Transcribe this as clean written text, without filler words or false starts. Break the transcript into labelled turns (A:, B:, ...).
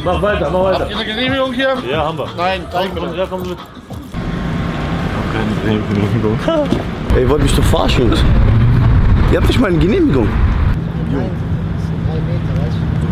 A: Mach weiter, mach weiter.
B: Habt ihr eine Genehmigung hier?
A: Ja, haben wir.
B: Nein, zeig mir.
A: Ja, komm mit.
C: Keine Genehmigung. Ey, ihr wollt mich doch verarschen. Ihr habt nicht mal eine Genehmigung.
D: Nein, das sind 3 Meter, weißt du?